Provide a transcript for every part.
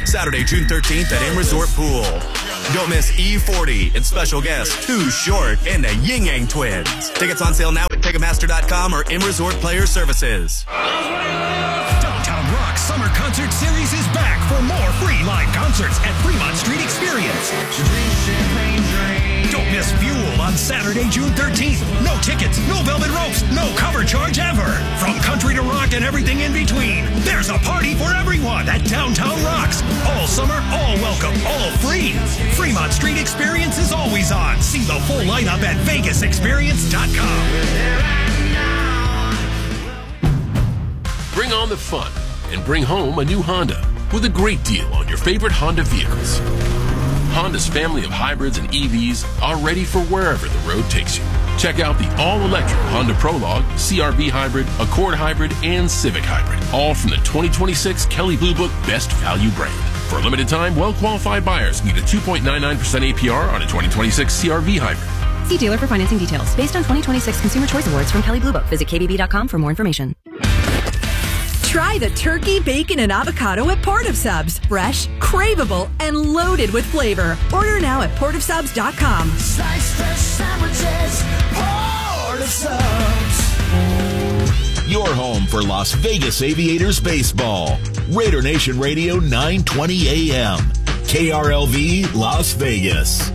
Saturday, June 13th at M Resort Pool. Don't miss E40 and special guests Too Short and the Yin Yang Twins. Tickets on sale now at Ticketmaster.com or M Resort Player Services. Downtown Rock Summer Concert Series is back for more free live concerts at Fremont Street Experience. Don't miss Fuel on Saturday, June 13th. No tickets, no velvet ropes, no cover charge ever. From country to rock and everything in between, there's a party for everyone at Downtown Rocks. All summer, all welcome, all free. Fremont Street Experience is always on. See the full lineup at VegasExperience.com. Bring on the fun and bring home a new Honda with a great deal on your favorite Honda vehicles. Honda's family of hybrids and EVs are ready for wherever the road takes you. Check out the all-electric Honda Prologue, CR-V Hybrid, Accord Hybrid, and Civic Hybrid, all from the 2026 Kelley Blue Book Best Value brand. For a limited time, well-qualified buyers can get a 2.99% APR on a 2026 CR-V Hybrid. See dealer for financing details. Based on 2026 Consumer Choice Awards from Kelley Blue Book. Visit kbb.com for more information. Try the turkey, bacon, and avocado at Port of Subs. Fresh, craveable, and loaded with flavor. Order now at portofsubs.com. Slice fresh sandwiches, Port of Subs. Your home for Las Vegas Aviators baseball. Raider Nation Radio 920 AM. KRLV Las Vegas.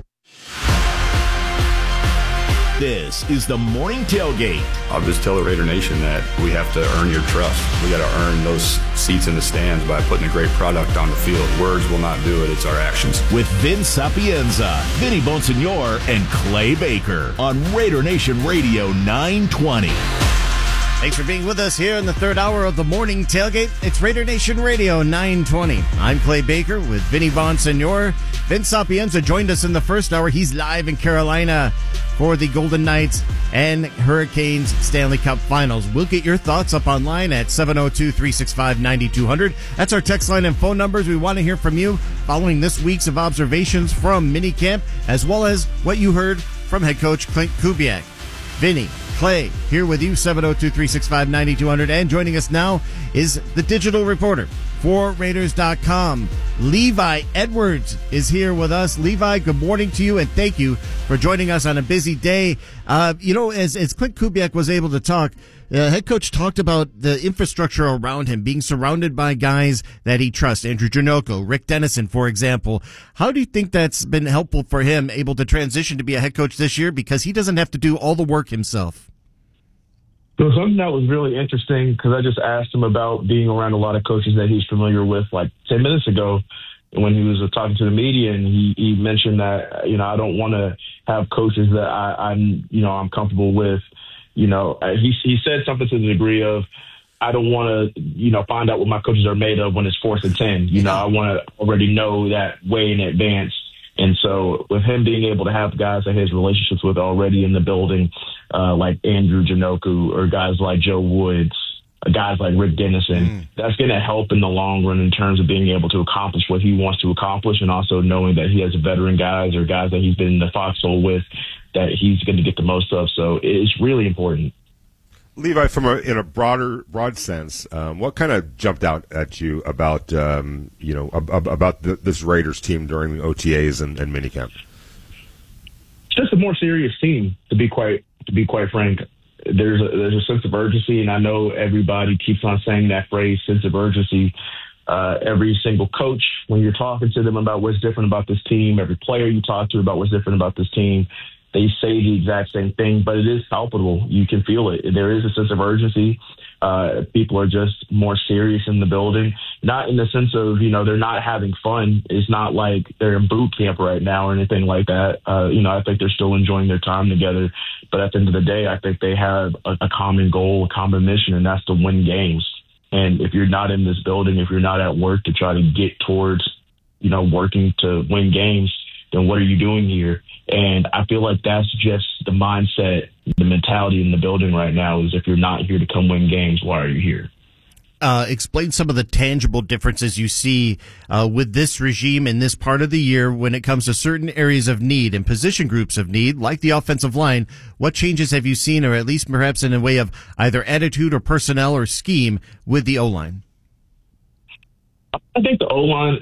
This is the Morning Tailgate. I'll just tell the Raider Nation that we have to earn your trust. We got to earn those seats in the stands by putting a great product on the field. Words will not do it. It's our actions. With Vince Sapienza, Vinny Bonsignor, and Clay Baker on Raider Nation Radio 920. Thanks for being with us here in the third hour of the Morning Tailgate. It's Raider Nation Radio 920. I'm Clay Baker with Vinny Bonsignor. Vince Sapienza joined us in the first hour. He's live in Carolina for the Golden Knights and Hurricanes Stanley Cup Finals. We'll get your thoughts up online at 702-365-9200. That's our text line and phone numbers. We want to hear from you following this week's of observations from minicamp, as well as what you heard from head coach Clint Kubiak. Vinny, Clay, here with you, 702-365-9200. And joining us now is the digital reporter for Raiders.com. Levi Edwards is here with us. Levi, good morning to you, and thank you for joining us on a busy day. As Clint Kubiak was able to talk, head coach talked about the infrastructure around him, being surrounded by guys that he trusts. Andrew Janocko, Rick Dennison, for example. How do you think that's been helpful for him, able to transition to be a head coach this year, because he doesn't have to do all the work himself? So something that was really interesting, because I just asked him about being around a lot of coaches that he's familiar with, like 10 minutes ago, when he was talking to the media, and he mentioned that, I don't want to have coaches that I'm comfortable with. He said something to the degree of, I don't want to, find out what my coaches are made of when it's 4th and 10. I want to already know that way in advance. And so with him being able to have guys that he has relationships with already in the building, like Andrew Janocko or guys like Joe Woods, guys like Rick Dennison, that's going to help in the long run in terms of being able to accomplish what he wants to accomplish, and also knowing that he has veteran guys or guys that he's been in the foxhole with that he's going to get the most of. So it's really important. Levi, in a broad sense, what kind of jumped out at you about this Raiders team during the OTAs and minicamp? It's just a more serious team, to be quite frank. There's a sense of urgency, and I know everybody keeps on saying that phrase, sense of urgency. Every single coach, when you're talking to them about what's different about this team, every player you talk to about what's different about this team, they say the exact same thing, but it is palpable. You can feel it. There is a sense of urgency. People are just more serious in the building, not in the sense of, they're not having fun. It's not like they're in boot camp right now or anything like that. I think they're still enjoying their time together. But at the end of the day, I think they have a common goal, a common mission, and that's to win games. And if you're not in this building, if you're not at work to try to get towards, working to win games, then what are you doing here? And I feel like that's just the mindset, the mentality in the building right now is, if you're not here to come win games, why are you here? Explain some of the tangible differences you see with this regime in this part of the year when it comes to certain areas of need and position groups of need, like the offensive line. What changes have you seen, or at least perhaps in a way of either attitude or personnel or scheme with the O-line? I think the O-line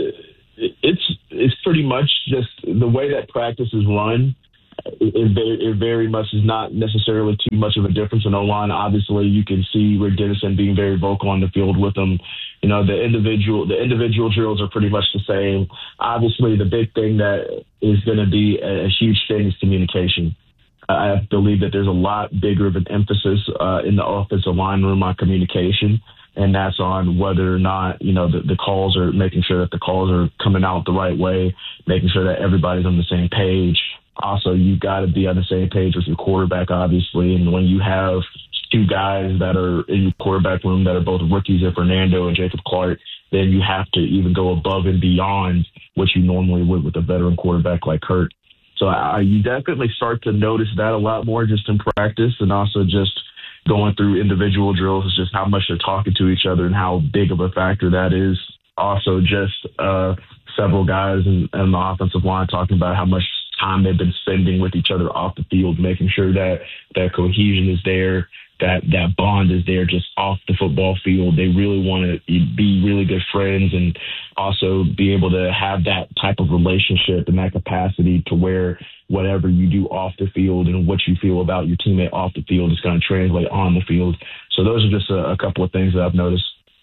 it's pretty much just the way that practice is run. It very much is not necessarily too much of a difference in O-line. Obviously, you can see Rick Dennison being very vocal on the field with them. You know, the individual drills are pretty much the same. Obviously, the big thing that is going to be a huge thing is communication. I believe that there's a lot bigger of an emphasis in the offensive line room on communication, and that's on whether or not, you know, the calls are making sure that the calls are coming out the right way, making sure that everybody's on the same page. Also, you've got to be on the same page with your quarterback, obviously. And when you have two guys that are in your quarterback room that are both rookies, Fernando and Jacob Clark, then you have to even go above and beyond what you normally would with a veteran quarterback like Kurt. So you definitely start to notice that a lot more just in practice, and also just going through individual drills is just how much they're talking to each other and how big of a factor that is. Also, just several guys in the offensive line talking about how much time they've been spending with each other off the field, making sure that that cohesion is there, that bond is there just off the football field. They really want to be really good friends and also be able to have that type of relationship and that capacity to where whatever you do off the field and what you feel about your teammate off the field is going to translate on the field. So those are just a couple of things that I've noticed.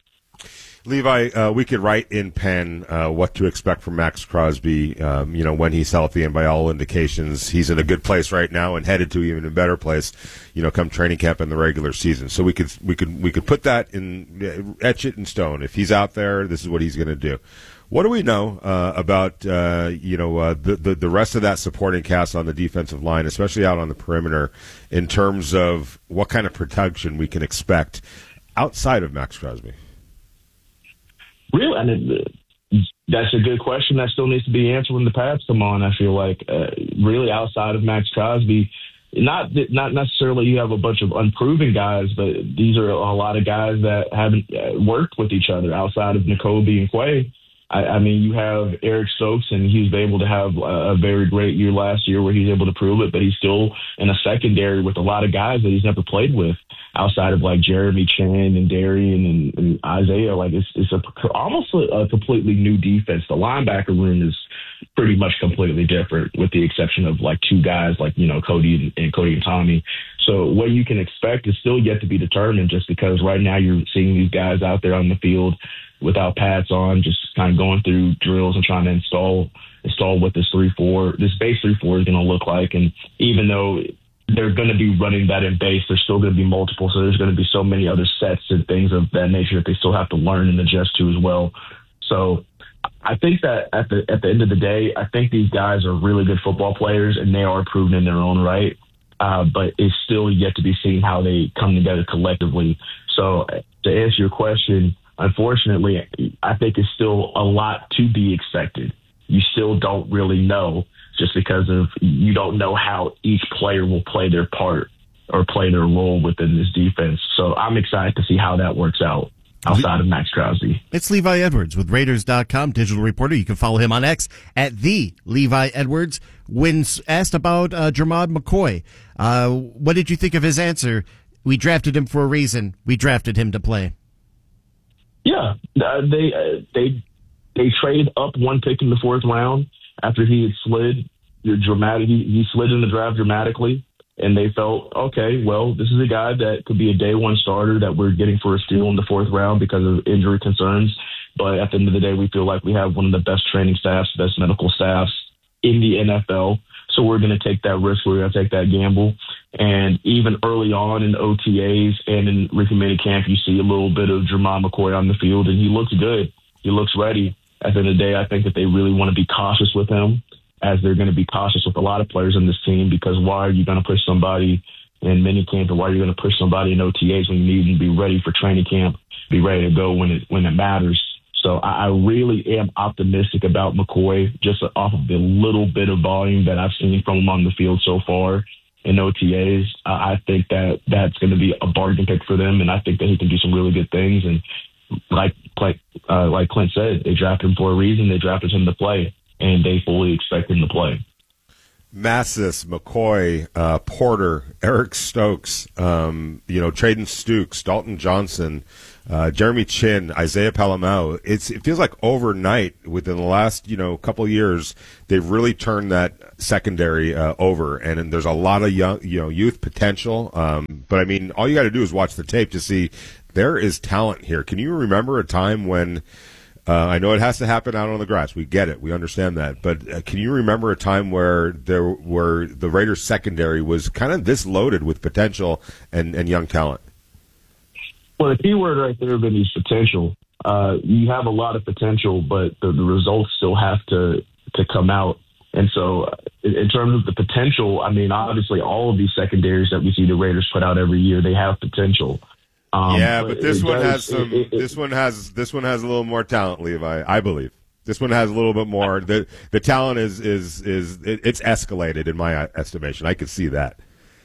Levi, we could write in pen what to expect from Max Crosby, when he's healthy, and by all indications, he's in a good place right now and headed to even a better place, come training camp in the regular season. So we could put that in, etch it in stone. If he's out there, this is what he's going to do. What do we know about the rest of that supporting cast on the defensive line, especially out on the perimeter, in terms of what kind of protection we can expect outside of Max Crosby? Really, that's a good question that still needs to be answered when the pads come on. I feel like really outside of Max Crosby, not necessarily you have a bunch of unproven guys, but these are a lot of guys that haven't worked with each other outside of Nakobe and Quay. I mean, you have Eric Stokes, and he's able to have a very great year last year where he's able to prove it, but he's still in a secondary with a lot of guys that he's never played with outside of like Jeremy Chan and Darian and Isaiah. Like it's almost a completely new defense. The linebacker room is pretty much completely different with the exception of like two guys like, Cody and Tommy. So what you can expect is still yet to be determined, just because right now you're seeing these guys out there on the field without pads on, just kind of going through drills and trying to install what this base 3-4 is going to look like. And even though they're going to be running that in base, there's still going to be multiple. So there's going to be so many other sets and things of that nature that they still have to learn and adjust to as well. So I think that at the end of the day, I think these guys are really good football players and they are proven in their own right. But it's still yet to be seen how they come together collectively. So to answer your question, unfortunately, I think it's still a lot to be expected. You still don't really know, just because of you don't know how each player will play their part or play their role within this defense. So I'm excited to see how that works out outside of Max Crosby. It's Levi Edwards with Raiders.com, digital reporter. You can follow him on X at the Levi Edwards. When asked about Jermod McCoy, what did you think of his answer? We drafted him for a reason. We drafted him to play. Yeah, they traded up one pick in the fourth round after he had slid he slid in the draft dramatically, and they felt, okay, well, this is a guy that could be a day one starter that we're getting for a steal in the fourth round because of injury concerns. But at the end of the day, we feel like we have one of the best training staffs, best medical staffs in the NFL. So we're going to take that risk. We're going to take that gamble. And even early on in OTAs and in rookie minicamp, you see a little bit of Jermod McCoy on the field, and he looks good. He looks ready. At the end of the day, I think that they really want to be cautious with him, as they're going to be cautious with a lot of players on this team, because why are you going to push somebody in minicamp, or why are you going to push somebody in OTAs when you need to be ready for training camp, be ready to go when it matters? So I really am optimistic about McCoy, just off of the little bit of volume that I've seen from him on the field so far in OTAs. I think that that's going to be a bargain pick for them, and I think that he can do some really good things. And like Clint said, they drafted him for a reason. They drafted him to play, and they fully expect him to play. Massis, McCoy, Porter, Eric Stokes, Traden Stukes, Dalton Johnson, Jeremy Chin, Isaiah Palamau. It feels like overnight within the last, couple of years, they've really turned that secondary over, and there's a lot of young, youth potential. But I mean, all you got to do is watch the tape to see there is talent here. Can you remember a time when? I know it has to happen out on the grass. We get it. We understand that. But can you remember a time where the Raiders secondary was kind of this loaded with potential and young talent? Well, the key word right there, Vinny, is potential. You have a lot of potential, but the results still have to come out. And so in terms of the potential, I mean, obviously all of these secondaries that we see the Raiders put out every year, they have potential. But this one has this one has a little more talent, Levi. I believe this one has a little bit more. The talent is it's escalated in my estimation. I could see that.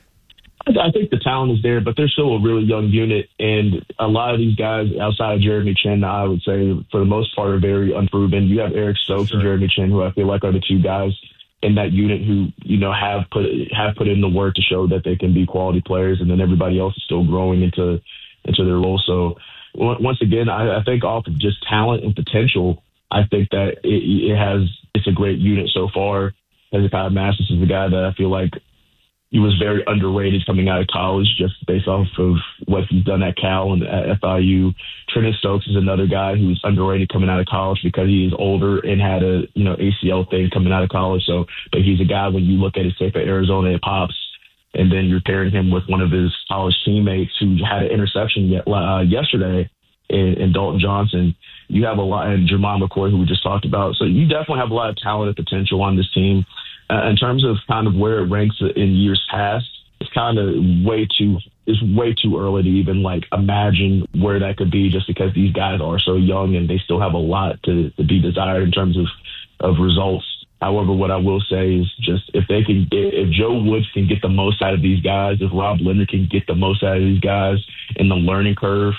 I think the talent is there, but they're still a really young unit, and a lot of these guys outside of Jeremy Chin, I would say for the most part, are very unproven. You have Eric Stokes and Jeremy Chin, who I feel like are the two guys in that unit who have put in the work to show that they can be quality players, and then everybody else is still growing into their role. So once again, I think off of just talent and potential, I think that it's a great unit so far. Hezekiah Massis is a guy that I feel like he was very underrated coming out of college just based off of what he's done at Cal and at FIU. Trenton Stokes is another guy who's underrated coming out of college because he is older and had a ACL thing coming out of college. So, but he's a guy when you look at his tape at Arizona, it pops. And then you're pairing him with one of his college teammates who had an interception yesterday in Dalton Johnson. You have a lot, and Jermon McCoy, who we just talked about. So you definitely have a lot of talent and potential on this team. In terms of kind of where it ranks in years past, it's kind of way too early to even imagine where that could be, just because these guys are so young and they still have a lot to be desired in terms of results. However, what I will say is just if Joe Woods can get the most out of these guys, if Rob Leonard can get the most out of these guys, and the learning curve,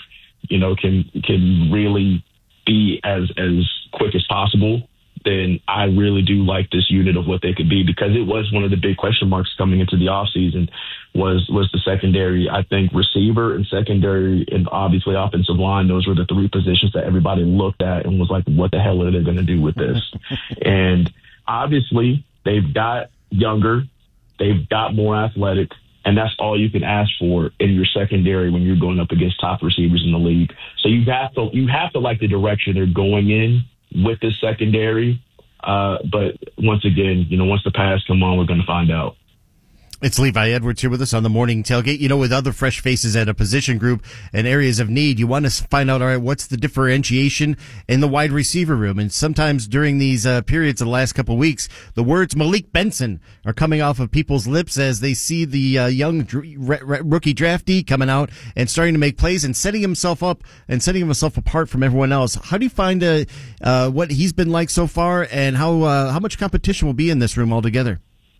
can really be as quick as possible, then I really do like this unit of what they could be, because it was one of the big question marks coming into the offseason was the secondary. I think receiver and secondary and obviously offensive line, those were the three positions that everybody looked at and was like, what the hell are they going to do with this? And obviously, they've got younger, they've got more athletic, and that's all you can ask for in your secondary when you're going up against top receivers in the league. So you have to like the direction they're going in with this secondary. But once again, once the pads come on, we're going to find out. It's Levi Edwards here with us on the Morning Tailgate. With other fresh faces at a position group and areas of need, you want to find out, all right, what's the differentiation in the wide receiver room? And sometimes during these periods of the last couple of weeks, the words Malik Benson are coming off of people's lips as they see the young rookie draftee coming out and starting to make plays and setting himself apart from everyone else. How do you find what he's been like so far, and how much competition will be in this room altogether?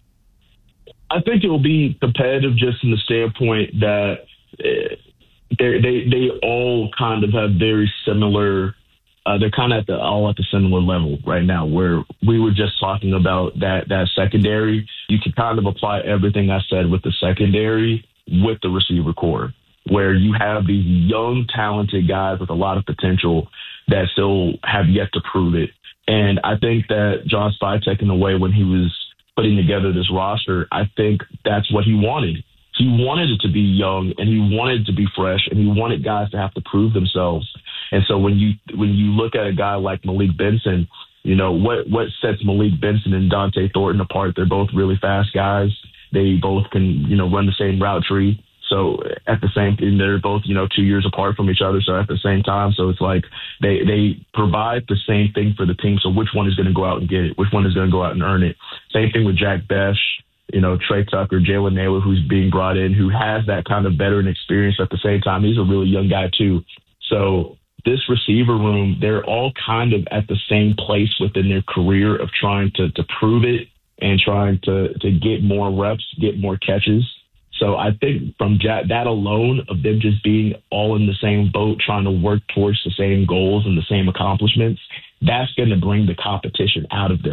I think it will be competitive just from the standpoint that they all kind of have very similar. They're kind of all at the similar level right now. Where we were just talking about that secondary, you can kind of apply everything I said with the secondary with the receiver core, where you have these young, talented guys with a lot of potential that still have yet to prove it. And I think that John Spytek, in a way, when he was putting together this roster, I think that's what he wanted. He wanted it to be young, and he wanted it to be fresh, and he wanted guys to have to prove themselves. And so when you look at a guy like Malik Benson, what sets Malik Benson and Dante Thornton apart? They're both really fast guys. They both can, run the same route tree. So they're both, 2 years apart from each other. So at the same time, so it's like they provide the same thing for the team. So which one is going to go out and get it? Which one is going to go out and earn it? Same thing with Jack Besh, Trey Tucker, Jalen Naylor, who's being brought in, who has that kind of veteran experience at the same time. He's a really young guy too. So this receiver room, they're all kind of at the same place within their career of trying to prove it and trying to get more reps, get more catches. So I think from that alone, of them just being all in the same boat, trying to work towards the same goals and the same accomplishments, that's going to bring the competition out of them.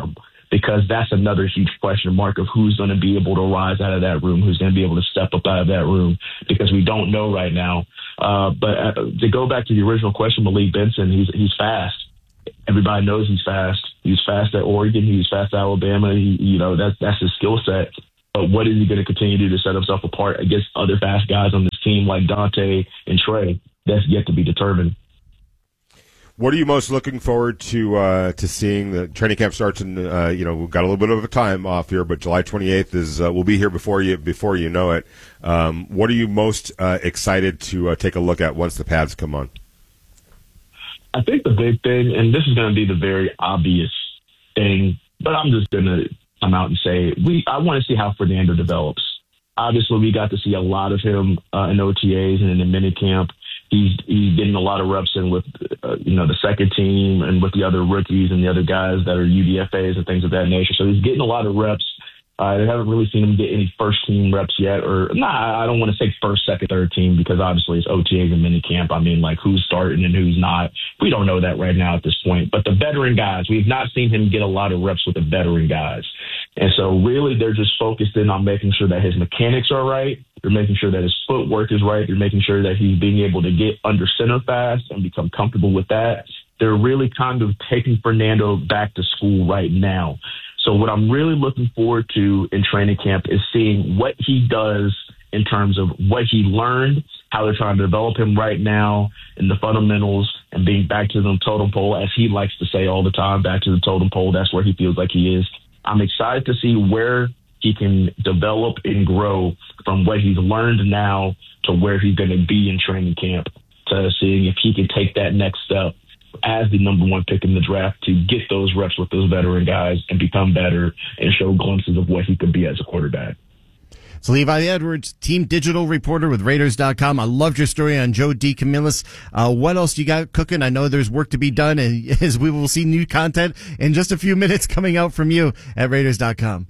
because that's another huge question mark of who's going to be able to rise out of that room, who's going to be able to step up out of that room, because we don't know right now. But to go back to the original question, Malik Benson, he's fast. Everybody knows he's fast. He's fast at Oregon. He's fast at Alabama. That's his skill set. But what is he going to continue to do to set himself apart against other fast guys on this team like Dante and Trey? That's yet to be determined. What are you most looking forward to seeing? The training camp starts in, we've got a little bit of a time off here, but July 28th is, we'll be here before you know it. What are you most excited to take a look at once the pads come on? I think the big thing, and this is going to be the very obvious thing, but I'm just going to come out and say, I want to see how Fernando develops. Obviously, we got to see a lot of him in OTAs and in the minicamp. He's getting a lot of reps in with, the second team and with the other rookies and the other guys that are UDFAs and things of that nature. So he's getting a lot of reps. I haven't really seen him get any first-team reps yet. I don't want to say first, second, third team because obviously it's OTAs and minicamp. I mean, like who's starting and who's not. We don't know that right now at this point. But the veteran guys, we've not seen him get a lot of reps with the veteran guys. And so really they're just focused in on making sure that his mechanics are right. They're making sure that his footwork is right. They're making sure that he's being able to get under center fast and become comfortable with that. They're really kind of taking Fernando back to school right now. So what I'm really looking forward to in training camp is seeing what he does in terms of what he learned, how they're trying to develop him right now in the fundamentals and being back to the totem pole, as he likes to say all the time, back to the totem pole. That's where he feels like he is. I'm excited to see where he can develop and grow from what he's learned now to where he's going to be in training camp, to seeing if he can take that next step as the number one pick in the draft to get those reps with those veteran guys and become better and show glimpses of what he could be as a quarterback. So Levi Edwards, team digital reporter with Raiders.com. I loved your story on Joe DeCamillis. What else you got cooking? I know there's work to be done, and as we will see new content in just a few minutes coming out from you at Raiders.com.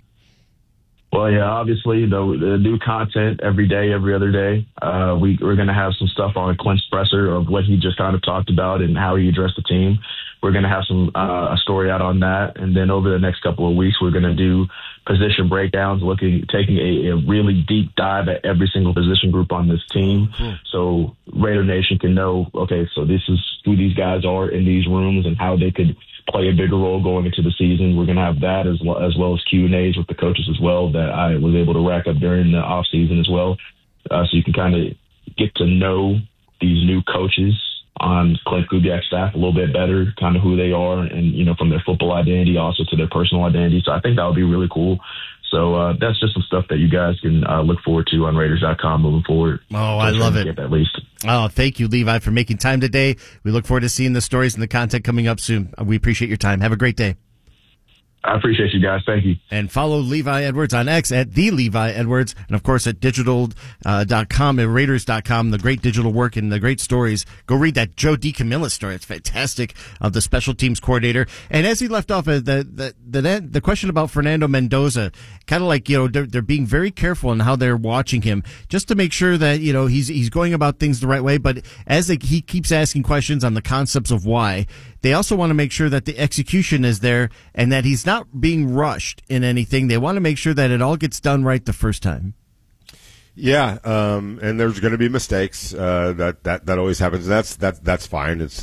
Well, yeah, obviously the new content every day, every other day. We're going to have some stuff on Clint Spresser of what he just kind of talked about and how he addressed the team. We're going to have a story out on that. And then over the next couple of weeks, we're going to do position breakdowns, taking a really deep dive at every single position group on this team. So Raider Nation can know, okay, so this is who these guys are in these rooms and how they could play a bigger role going into the season. We're going to have that as well as Q&As with the coaches as well that I was able to rack up during the off season as well. So you can kind of get to know these new coaches on Clint Kubiak's staff a little bit better, kind of who they are and, from their football identity also to their personal identity. So I think that would be really cool. So that's just some stuff that you guys can look forward to on Raiders.com moving forward. Oh, I love it. At least. Oh, thank you, Levi, for making time today. We look forward to seeing the stories and the content coming up soon. We appreciate your time. Have a great day. I appreciate you guys. Thank you. And follow Levi Edwards on X at the Levi Edwards. And of course at digital.com and Raiders.com, the great digital work and the great stories. Go read that Joe DeCamillis story. It's fantastic, of the special teams coordinator. And as he left off, the question about Fernando Mendoza, kind of like, they're being very careful in how they're watching him just to make sure that, he's going about things the right way. But as he keeps asking questions on the concepts of why, they also want to make sure that the execution is there and that he's not being rushed in anything. They want to make sure that it all gets done right the first time. Yeah, and there's going to be mistakes. That always happens. That's fine. It's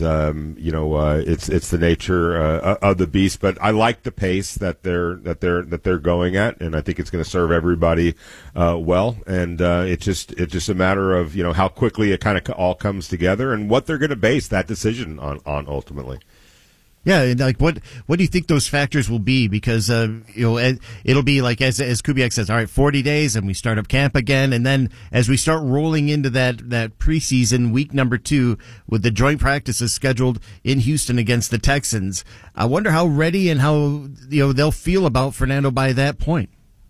it's the nature of the beast. But I like the pace that they're going at, and I think it's going to serve everybody well. And it's just a matter of how quickly it kind of all comes together and what they're going to base that decision on ultimately. Yeah, and like what do you think those factors will be? Because it'll be like as Kubiak says, all right, 40 days, and we start up camp again, and then as we start rolling into that preseason week number 2 with the joint practices scheduled in Houston against the Texans, I wonder how ready and how they'll feel about Fernando by that point.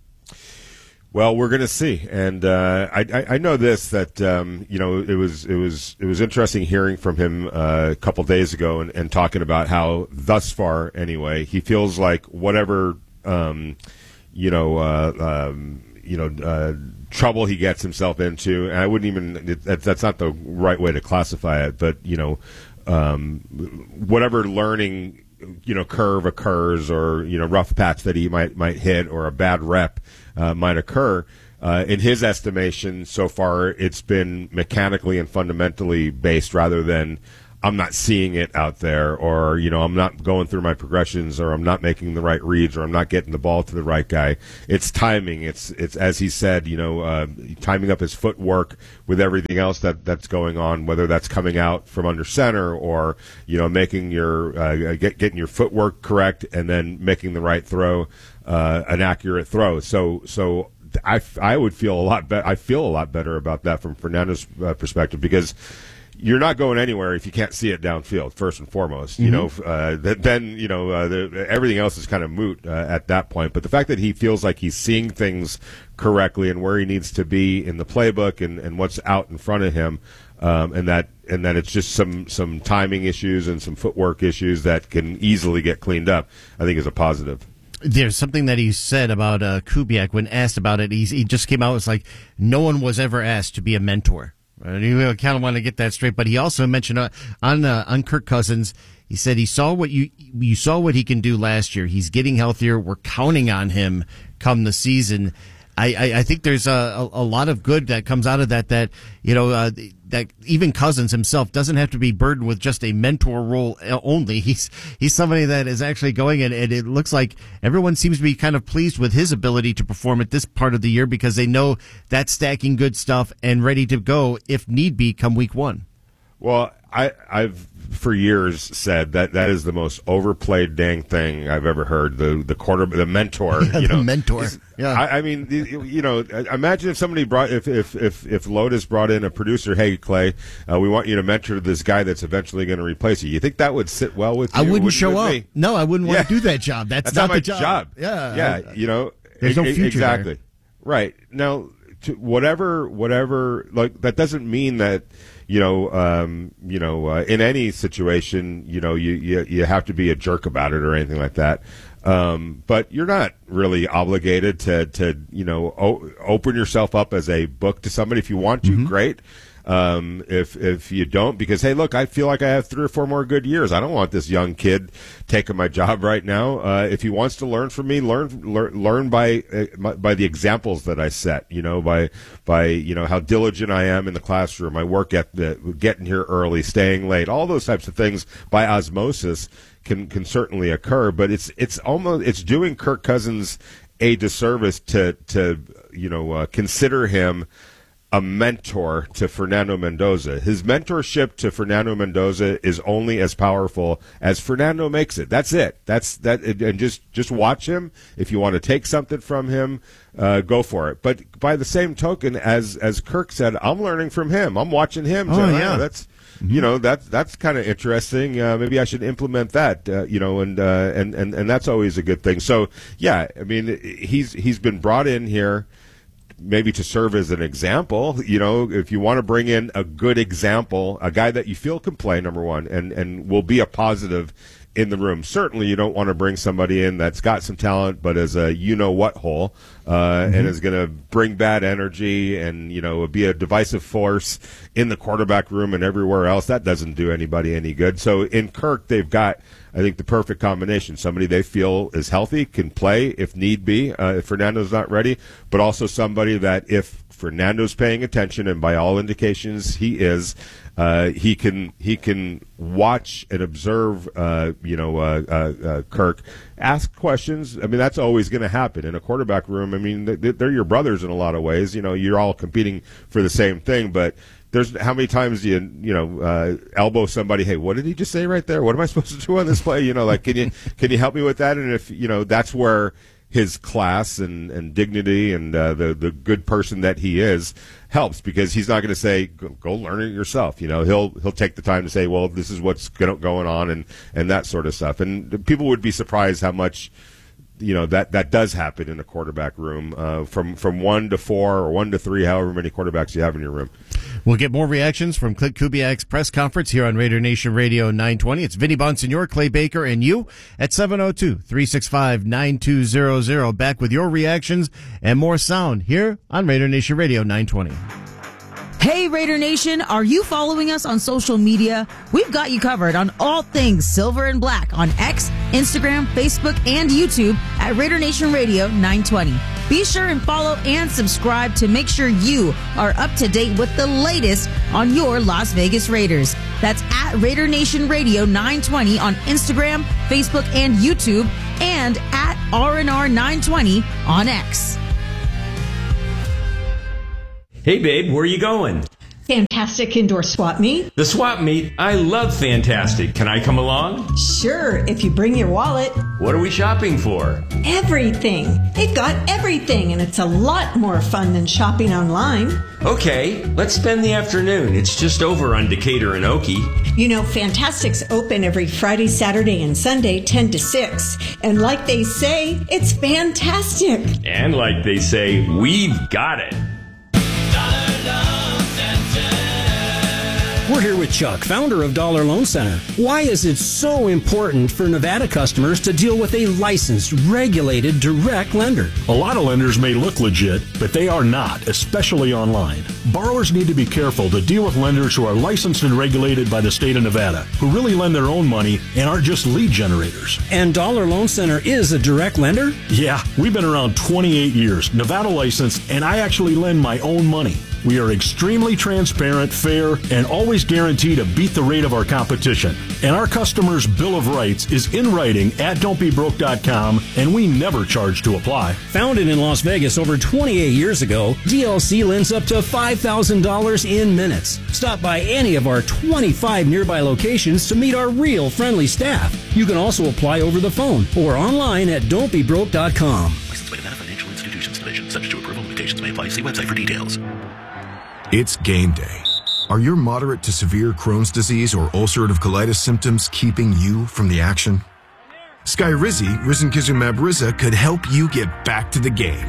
Well, we're going to see, and I know this that it was interesting hearing from him a couple days ago and talking about how thus far anyway he feels like whatever trouble he gets himself into, and I wouldn't even that's not the right way to classify it, but whatever learning curve occurs or, rough patch that he might hit or a bad rep might occur. In his estimation, so far, it's been mechanically and fundamentally based rather than I'm not seeing it out there, or, I'm not going through my progressions, or I'm not making the right reads, or I'm not getting the ball to the right guy. It's timing. It's as he said, timing up his footwork with everything else that's going on, whether that's coming out from under center or, making your getting your footwork correct and then making the right throw, an accurate throw. So I would feel a lot better. I feel a lot better about that from Fernando's perspective, because you're not going anywhere if you can't see it downfield, first and foremost. Then everything else is kind of moot at that point. But the fact that he feels like he's seeing things correctly and where he needs to be in the playbook and what's out in front of him, and that it's just some timing issues and some footwork issues that can easily get cleaned up, I think is a positive. There's something that he said about Kubiak when asked about it. He just came out with like, no one was ever asked to be a mentor. You kind of want to get that straight, but he also mentioned on Kirk Cousins. He said he saw what you saw what he can do last year. He's getting healthier. We're counting on him come the season. I think there's a lot of good that comes out of that. That that even Cousins himself doesn't have to be burdened with just a mentor role only. He's somebody that is actually going, and it looks like everyone seems to be kind of pleased with his ability to perform at this part of the year, because they know that's stacking good stuff and ready to go if need be come week one. Well, I've for years said that is the most overplayed dang thing I've ever heard. The mentor, the mentor. Yeah, I mean, imagine if somebody if Lotus brought in a producer. Hey, Clay, we want you to mentor this guy that's eventually going to replace you. You think that would sit well with you? I wouldn't show up. No, I wouldn't want to do that job. That's not my the job. Yeah. There's no future exactly. There. Right now, whatever. Like that doesn't mean that. In any situation, you have to be a jerk about it or anything like that. But you're not really obligated to open yourself up as a book to somebody. If you want to, great. If you don't, because hey, look, I feel like I have 3 or 4 more good years. I don't want this young kid taking my job right now. If he wants to learn from me, learn by the examples that I set. By how diligent I am in the classroom, my work at getting here early, staying late, all those types of things by osmosis can certainly occur. But it's doing Kirk Cousins a disservice to consider him a mentor to Fernando Mendoza. His mentorship to Fernando Mendoza is only as powerful as Fernando makes it. That's it. And just watch him. If you want to take something from him, go for it. But by the same token, as Kirk said, I'm learning from him. I'm watching him. That's kind of interesting. Maybe I should implement that. And that's always a good thing. So yeah, I mean, he's been brought in here maybe to serve as an example. If you want to bring in a good example, a guy that you feel can play, number one, and will be a positive in the room. Certainly you don't want to bring somebody in that's got some talent but is a you-know-what hole and is going to bring bad energy and, be a divisive force in the quarterback room and everywhere else. That doesn't do anybody any good. So in Kirk, they've got, I think, the perfect combination. Somebody they feel is healthy, can play if need be, if Fernando's not ready, but also somebody that if Fernando's paying attention, and by all indications he is, he can watch and observe, Kirk, ask questions. I mean, that's always going to happen in a quarterback room. I mean, they're your brothers in a lot of ways. You're all competing for the same thing, but there's how many times do you elbow somebody? Hey, what did he just say right there? What am I supposed to do on this play? Can you help me with that? And if that's where his class and dignity and the good person that he is helps, because he's not going to say go learn it yourself. He'll take the time to say, well, this is what's going on and that sort of stuff. And people would be surprised how much that does happen in a quarterback room, from 1 to 4 or 1 to 3, however many quarterbacks you have in your room. We'll get more reactions from Clint Kubiak's press conference here on Raider Nation Radio 920. It's Vinny Bonsignor, Clay Baker, and you at 702-365-9200. Back with your reactions and more sound here on Raider Nation Radio 920. Hey Raider Nation, are you following us on social media? We've got you covered on all things Silver and Black on X, Instagram, Facebook, and YouTube at Raider Nation Radio 920. Be sure and follow and subscribe to make sure you are up to date with the latest on your Las Vegas Raiders. That's at Raider Nation Radio 920 on Instagram, Facebook, and YouTube, and at RNR 920 on X. Hey, babe, where are you going? Fantastic Indoor Swap Meet. The swap meet? I love Fantastic. Can I come along? Sure, if you bring your wallet. What are we shopping for? Everything. It got everything, and it's a lot more fun than shopping online. Okay, let's spend the afternoon. It's just over on Decatur and Okie. You know, Fantastic's open every Friday, Saturday, and Sunday, 10 to 6. And like they say, it's fantastic. And like they say, we've got it. We're here with Chuck, founder of Dollar Loan Center. Why is it so important for Nevada customers to deal with a licensed, regulated, direct lender? A lot of lenders may look legit, but they are not, especially online. Borrowers need to be careful to deal with lenders who are licensed and regulated by the state of Nevada, who really lend their own money and aren't just lead generators. And Dollar Loan Center is a direct lender? Yeah, we've been around 28 years, Nevada licensed, and I actually lend my own money. We are extremely transparent, fair, and always guarantee to beat the rate of our competition. And our customers' Bill of Rights is in writing at don'tbebroke.com, and we never charge to apply. Founded in Las Vegas over 28 years ago, DLC lends up to $5,000 in minutes. Stop by any of our 25 nearby locations to meet our real friendly staff. You can also apply over the phone or online at don'tbebroke.com. Licensed by Nevada Financial Institutions Division. Subject to approval. Limitations may apply. See website for details. It's game day. Are your moderate to severe Crohn's disease or ulcerative colitis symptoms keeping you from the action? Skyrizi, risankizumab Riza, could help you get back to the game.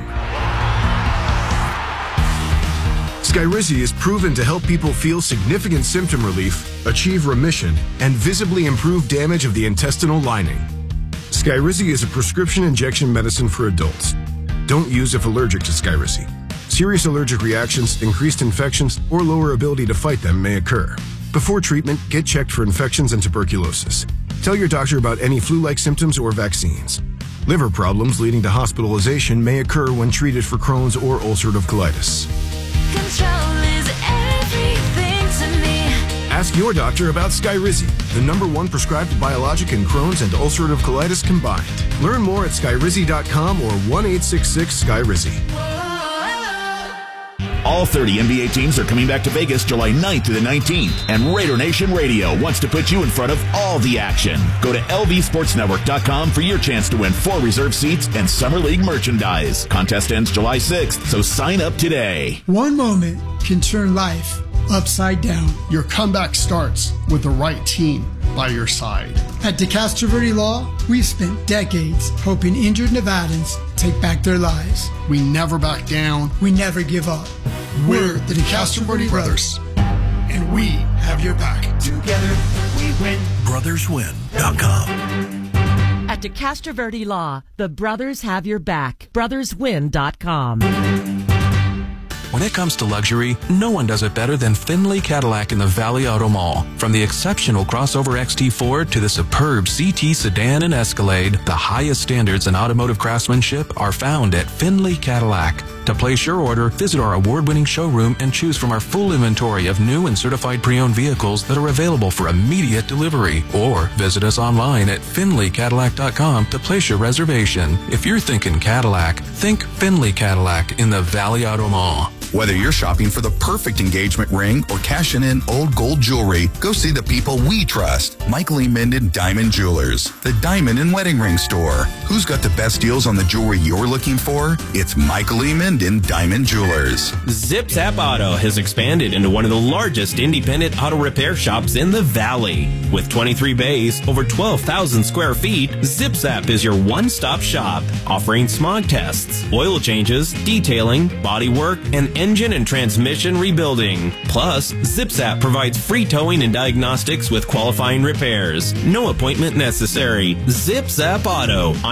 Skyrizi is proven to help people feel significant symptom relief, achieve remission, and visibly improve damage of the intestinal lining. Skyrizi is a prescription injection medicine for adults. Don't use if allergic to Skyrizi. Serious allergic reactions, increased infections, or lower ability to fight them may occur. Before treatment, get checked for infections and tuberculosis. Tell your doctor about any flu-like symptoms or vaccines. Liver problems leading to hospitalization may occur when treated for Crohn's or ulcerative colitis. Control is everything to me. Ask your doctor about Skyrizi, the #1 prescribed biologic in Crohn's and ulcerative colitis combined. Learn more at skyrizi.com or 1-866-SKYRIZI. All 30 NBA teams are coming back to Vegas July 9th to the 19th, and Raider Nation Radio wants to put you in front of all the action. Go to lvsportsnetwork.com for your chance to win 4 reserve seats and Summer League merchandise. Contest ends July 6th, so sign up today. One moment can turn life upside down. Your comeback starts with the right team by your side. At DeCastro Verde Law, we've spent decades helping injured Nevadans take back their lives. We never back down. We never give up. We're the DeCastro Verde Brothers, and we have your back. Together we win. BrothersWin.com. At DeCastro Verde Law, the brothers have your back. BrothersWin.com. When it comes to luxury, no one does it better than Findlay Cadillac in the Valley Auto Mall. From the exceptional crossover XT4 to the superb CT sedan and Escalade, the highest standards in automotive craftsmanship are found at Findlay Cadillac. To place your order, visit our award-winning showroom and choose from our full inventory of new and certified pre-owned vehicles that are available for immediate delivery. Or visit us online at FindlayCadillac.com to place your reservation. If you're thinking Cadillac, think Findlay Cadillac in the Valley Auto Mall. Whether you're shopping for the perfect engagement ring or cashing in old gold jewelry, go see the people we trust. Michael E. Minden Diamond Jewelers, the diamond and wedding ring store. Who's got the best deals on the jewelry you're looking for? It's Michael E. Minden Diamond Jewelers. Zip Zap Auto has expanded into one of the largest independent auto repair shops in the Valley. With 23 bays, over 12,000 square feet, Zip Zap is your one-stop shop, offering smog tests, oil changes, detailing, body work, and engine and transmission rebuilding. Plus, ZipZap provides free towing and diagnostics with qualifying repairs. No appointment necessary. ZipZap Auto on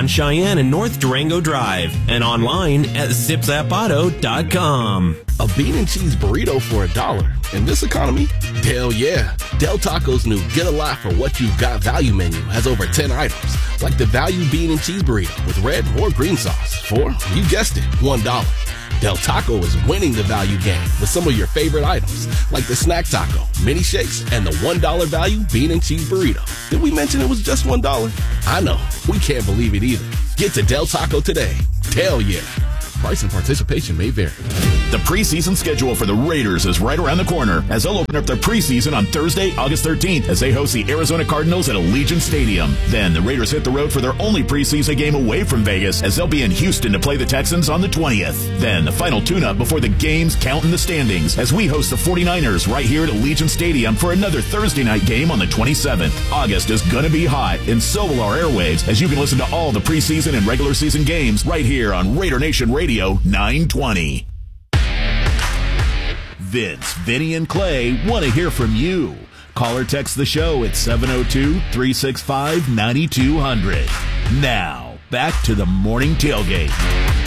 on Cheyenne and North Durango Drive and online at zipzapauto.com. A bean and cheese burrito for $1 in this economy? Hell yeah. Del Taco's new Get a Lot for What You've Got value menu has over 10 items, like the value bean and cheese burrito with red or green sauce for, you guessed it, $1. Del Taco is winning the value game with some of your favorite items, like the snack taco, mini shakes, and the $1 value bean and cheese burrito. Did we mention it was just $1? I know, we can't believe it either. Get to Del Taco today. Hell yeah. Price and participation may vary. The preseason schedule for the Raiders is right around the corner as they'll open up their preseason on Thursday, August 13th as they host the Arizona Cardinals at Allegiant Stadium. Then the Raiders hit the road for their only preseason game away from Vegas as they'll be in Houston to play the Texans on the 20th. Then the final tune-up before the games count in the standings as we host the 49ers right here at Allegiant Stadium for another Thursday night game on the 27th. August is gonna be hot, and so will our airwaves as you can listen to all the preseason and regular season games right here on Raider Nation Radio 920. Vince, Vinny, and Clay want to hear from you. Call or text the show at 702-365-9200. Now, back to the morning tailgate.